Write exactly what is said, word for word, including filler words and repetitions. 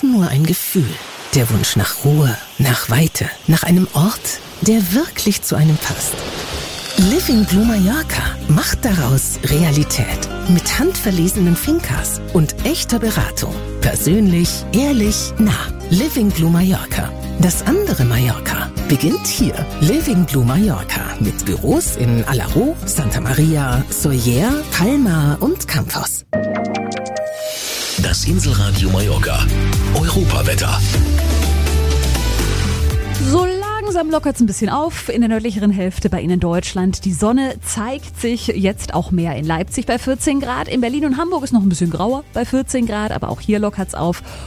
nur ein Gefühl. Der Wunsch nach Ruhe, nach Weite, nach einem Ort, der wirklich zu einem passt. Living Blue Mallorca macht daraus Realität. Mit handverlesenen Fincas und echter Beratung. Persönlich, ehrlich, nah. Living Blue Mallorca. Das andere Mallorca beginnt hier. Living Blue Mallorca mit Büros in Alaró, Santa Maria, Sóller, Palma und Campos. Das Inselradio Mallorca. Europawetter. So langsam lockert es ein bisschen auf in der nördlicheren Hälfte bei Ihnen in Deutschland. Die Sonne zeigt sich jetzt auch mehr in Leipzig bei vierzehn Grad. In Berlin und Hamburg ist noch ein bisschen grauer bei vierzehn Grad, aber auch hier lockert es auf.